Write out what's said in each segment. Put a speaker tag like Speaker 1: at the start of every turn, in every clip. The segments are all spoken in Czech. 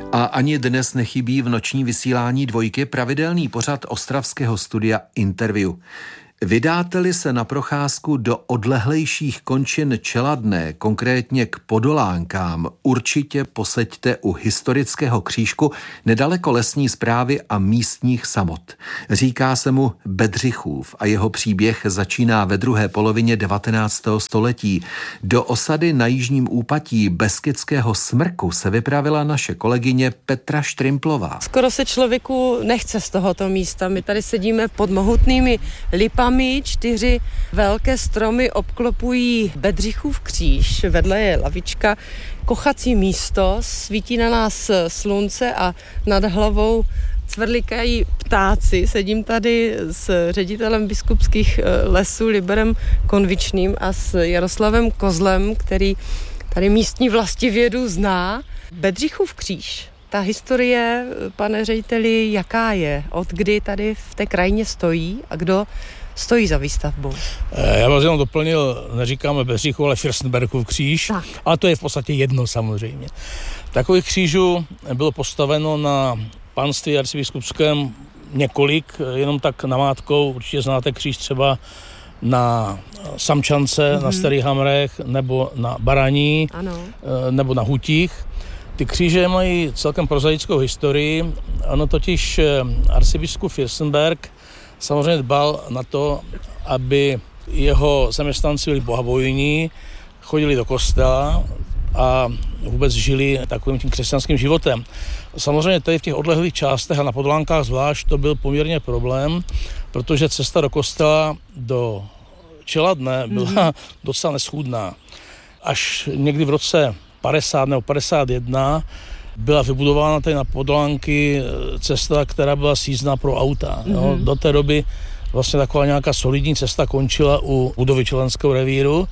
Speaker 1: A ani dnes nechybí v noční vysílání Dvojky pravidelný pořad ostravského studia Interview. Vydáte-li se na procházku do odlehlejších končin Čeladné, konkrétně k Podolánkám, určitě poseďte u historického křížku nedaleko lesní správy a místních samot. Říká se mu Bedřichův a jeho příběh začíná ve druhé polovině 19. století. Do osady na jižním úpatí Beskydského Smrku se vypravila naše kolegyně Petra Štrimplová.
Speaker 2: Skoro se člověku nechce z tohoto místa. My tady sedíme pod mohutnými lipami. 4 velké stromy obklopují Bedřichův kříž, vedle je lavička, kochací místo, svítí na nás slunce a nad hlavou cvrlikají ptáci. Sedím tady s ředitelem biskupských lesů Liberem Konvičným a s Jaroslavem Kozlem, který tady místní vlastivědu zná. Bedřichův kříž. Ta historie, pane řediteli, jaká je? Od kdy tady v té krajině stojí a kdo stojí za výstavbou?
Speaker 3: Já vás jenom doplnil, neříkáme Bedřichův, ale Fürstenbergův kříž, tak. Ale to je v podstatě jedno samozřejmě. Takových křížů bylo postaveno na panství arcibiskupském několik, jenom tak namátkou, určitě znáte kříž třeba na Samčance, na Starých Hamrech, nebo na Baraní, ano. Nebo na Hutích. Ty kříže mají celkem prozaickou historii, ono totiž arcibiskup Fürstenberg samozřejmě dbal na to, aby jeho zaměstnanci byli bohabojní, chodili do kostela a vůbec žili takovým tím křesťanským životem. Samozřejmě tady v těch odlehlých částech a na Podolánkách zvlášť to byl poměrně problém, protože cesta do kostela do Čeladné byla docela neschůdná. Až někdy v roce 50 nebo 51 byla vybudována tady na Podolánky cesta, která byla sjízdná pro auta. No, do té doby vlastně taková nějaká solidní cesta končila u budovy Čelenského revíru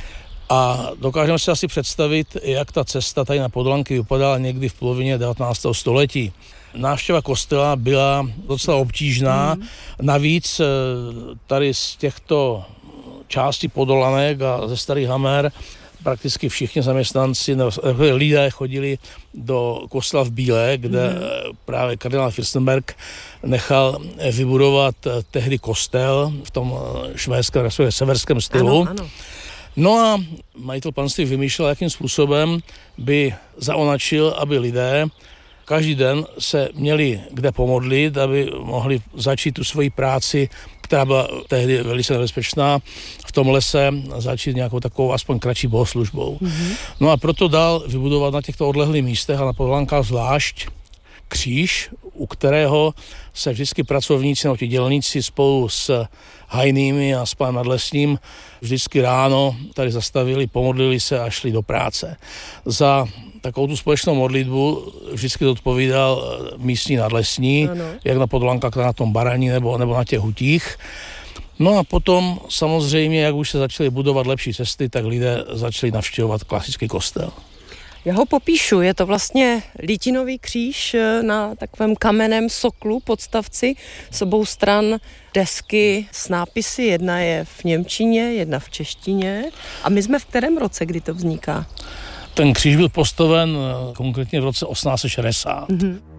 Speaker 3: a dokážeme si asi představit, jak ta cesta tady na Podolánky vypadala někdy v polovině 19. století. Návštěva kostela byla docela obtížná. Navíc tady z těchto částí Podolánek a ze Starých Hamer prakticky všichni zaměstnanci, lidé chodili do kostela v Bílé, kde právě kardinál Fürstenberg nechal vybudovat tehdy kostel v tom švédském, respektive severském stylu. Ano. No a majitel panství vymýšlel, jakým způsobem by zaonačil, aby lidé každý den se měli kde pomodlit, aby mohli začít tu svoji práci, která byla tehdy velice nebezpečná, v tom lese začít nějakou takovou aspoň kratší bohoslužbou. No a proto dal vybudovat na těchto odlehlých místech a na Podolánkách zvlášť kříž, u kterého se vždycky pracovníci nebo ti dělníci spolu s hajnými a s panem nadlesním vždycky ráno tady zastavili, pomodlili se a šli do práce. Za takovou tu společnou modlitbu vždycky odpovídal místní nadlesní, jak na Podolánkách, tak na tom Baraní nebo na těch Hutích. No a potom samozřejmě, jak už se začaly budovat lepší cesty, tak lidé začali navštěvovat klasický kostel.
Speaker 2: Já ho popíšu, je to vlastně lítinový kříž na takovém kamenném soklu, podstavci, s obou stran desky s nápisy, jedna je v němčině, jedna v češtině. A my jsme v kterém roce, kdy to vzniká?
Speaker 3: Ten kříž byl postaven konkrétně v roce 1860.